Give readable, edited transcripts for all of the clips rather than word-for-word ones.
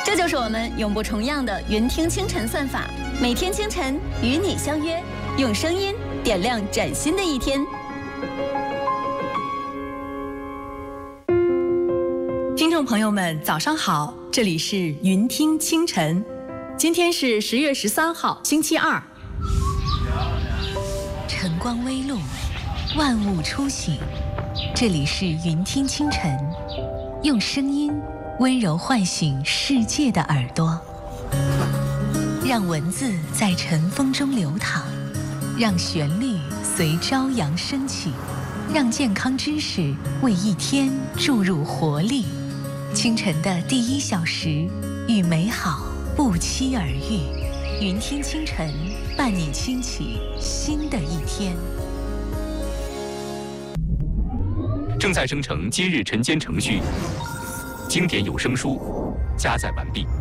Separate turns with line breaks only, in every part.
这就是我们永不重样的云听清晨算法，每天清晨与你相约，用声音点亮崭新的一天。听众朋友们，早上好，这里是云听清晨，今天是10月13号，星期二。
晨光微露，万物初醒，这里是云听清晨，用声音温柔唤醒世界的耳朵，让文字在晨风中流淌，让旋律随朝阳升起，让健康知识为一天注入活力。清晨的第1小时，与美好不期而遇。云听清晨，伴你轻启新的一天。
正在生成今日晨间程序，经典有声书加载完毕。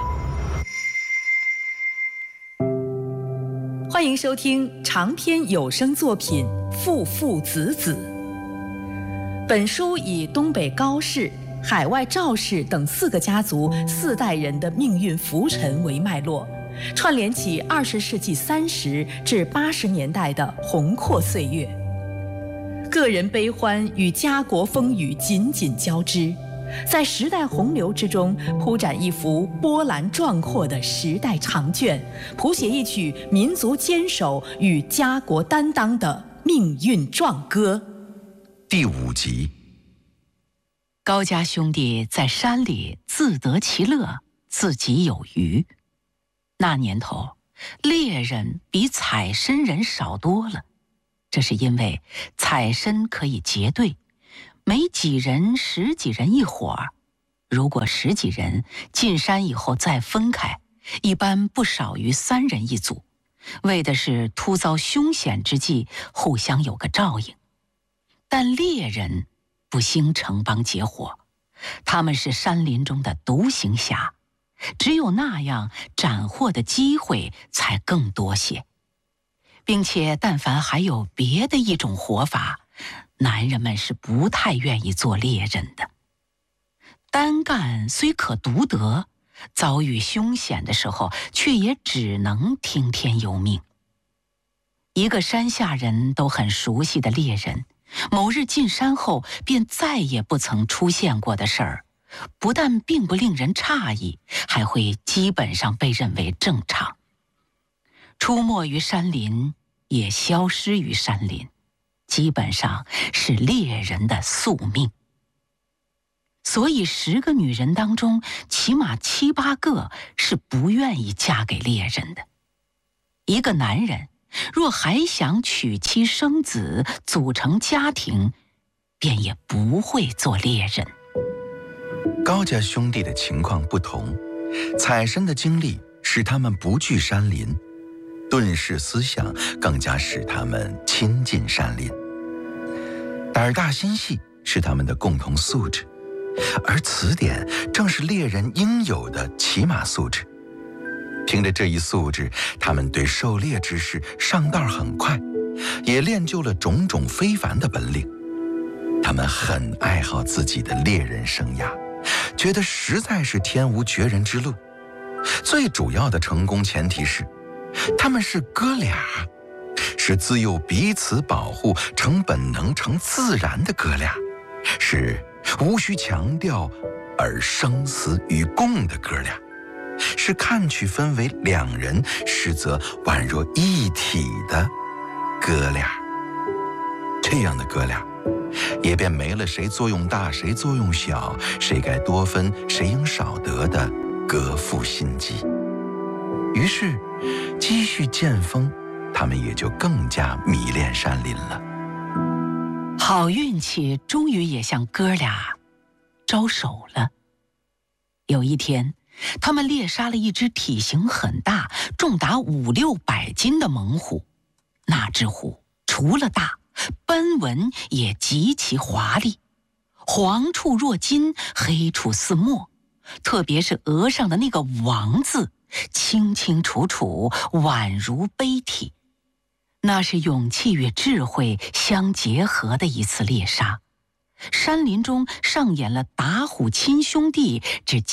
欢迎收听长篇有声作品《父父子子》。本书以东北高氏、海外赵氏等4个家族4代人的命运浮沉为脉络，串联起20世纪30至80年代的宏阔岁月，个人悲欢与家国风雨紧紧交织，在时代洪流之中铺展一幅波澜壮阔的时代长卷，谱写一曲民族坚守与家国担当的命运壮歌。
第5集。
高家兄弟在山里自得其乐，自己有余。那年头，猎人比采参人少多了，这是因为采参可以结队，没几人10几人一伙儿，如果10几人进山以后再分开，一般不少于3人一组，为的是突遭凶险之际互相有个照应。但猎人不兴成帮结伙，他们是山林中的独行侠，只有那样斩获的机会才更多些，并且但凡还有别的一种活法，男人们是不太愿意做猎人的。单干虽可独得，遭遇凶险的时候却也只能听天由命。一个山下人都很熟悉的猎人，某日进山后便再也不曾出现过的事儿，不但并不令人诧异，还会基本上被认为正常。出没于山林，也消失于山林，基本上是猎人的宿命。所以10个女人当中，起码7、8个是不愿意嫁给猎人的。一个男人若还想娶妻生子，组成家庭，便也不会做猎人。
高家兄弟的情况不同，采参的经历使他们不惧山林，遁世思想更加使他们亲近山林。胆大心细是他们的共同素质，而此点正是猎人应有的起码素质。凭着这一素质，他们对狩猎之事上道很快，也练就了种种非凡的本领。他们很爱好自己的猎人生涯，觉得实在是天无绝人之路。最主要的成功前提是，他们是哥俩，是自幼彼此保护、成本能、成自然的哥俩，是无需强调而生死与共的哥俩，是看去分为2人，实则宛若一体的哥俩。这样的哥俩，也便没了谁作用大谁作用小，谁该多分谁应少得的各负心机。于是积蓄渐丰，他们也就更加迷恋山林了。
好运气终于也向哥俩招手了。有一天，他们猎杀了一只体型很大、重达5、600斤的猛虎。那只虎除了大，斑纹也极其华丽，黄处若金，黑处似墨，特别是额上的那个王字，清清楚楚，宛如碑体。那是勇气与智慧相结合的一次猎杀。山林中上演了打虎亲兄弟之